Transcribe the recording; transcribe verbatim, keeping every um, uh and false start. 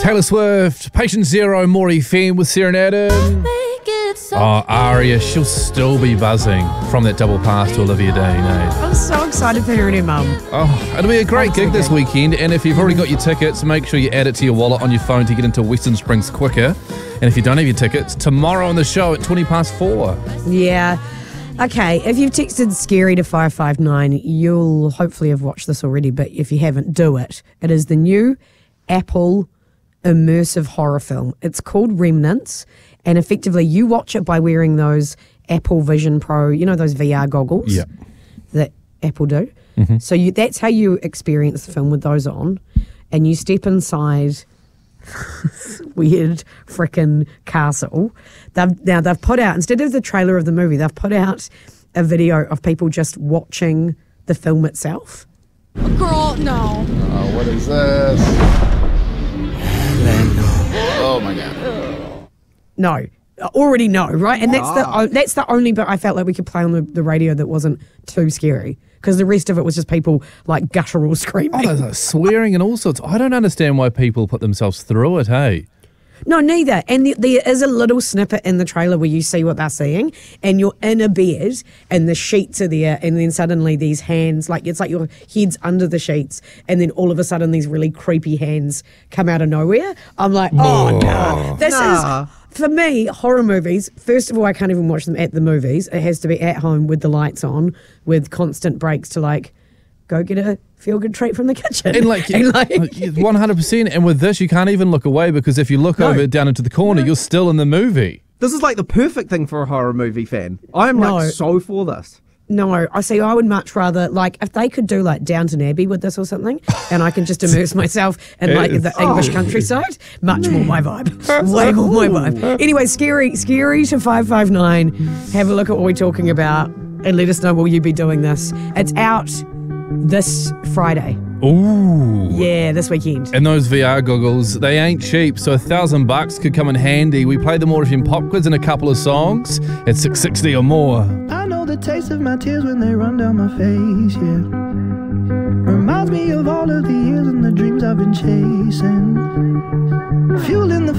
Taylor Swift, Patient Zero, Maury Finn with Serenade. Oh, Aria, she'll still be buzzing from that double pass to Olivia Dean, eh? I'm so excited for her and her mum. Oh, it'll be a great gig this weekend, and if you've already got your tickets, make sure you add it to your wallet on your phone to get into Western Springs quicker. And if you don't have your tickets, tomorrow on the show at twenty past four. Yeah. Okay, if you've texted Scary to five five nine, you'll hopefully have watched this already, but if you haven't, do it. It is the new Apple immersive horror film. It's called Remnants, and effectively you watch it by wearing those Apple Vision Pro, you know, those V R goggles Yeah. that Apple do. Mm-hmm. So you, that's how you experience the film with those on, and you step inside this weird frickin' castle. They've, now they've put out, instead of the trailer of the movie, they've put out a video of people just watching the film itself. Girl, no. Oh, what is this? Oh my god. No, I already know, right? And that's the that's the only bit I felt like we could play on the, the radio that wasn't too scary, because the rest of it was just people like guttural screaming. Oh, there's like swearing and all sorts. I don't understand why people put themselves through it, hey? No, neither. And the, there is a little snippet in the trailer where you see what they're seeing, and you're in a bed, and the sheets are there, and then suddenly these hands, like it's like your head's under the sheets, and then all of a sudden these really creepy hands come out of nowhere. I'm like, oh, no. This Nah. is... For me, horror movies, first of all, I can't even watch them at the movies. It has to be at home with the lights on, with constant breaks to like, go get a feel-good treat from the kitchen. And like, And, like- one hundred percent. And with this, you can't even look away, because if you look No. over down into the corner, you're still in the movie. This is like the perfect thing for a horror movie fan. I'm No. like so for this. No, I see. I would much rather, like, if they could do like Downton Abbey with this or something, and I can just immerse myself in like the English countryside. Much more my vibe. Way more my vibe. Anyway, scary, scary to five five nine. Have a look at what we're talking about, and let us know, will you be doing this? It's out this Friday. Ooh. Yeah, this weekend. And those V R goggles, they ain't cheap, so a thousand bucks could come in handy. We play the More F M Pop Quiz in a couple of songs at six sixty or more. I know the taste of my tears when they run down my face, yeah. Reminds me of all of the years and the dreams I've been chasing. Fueling the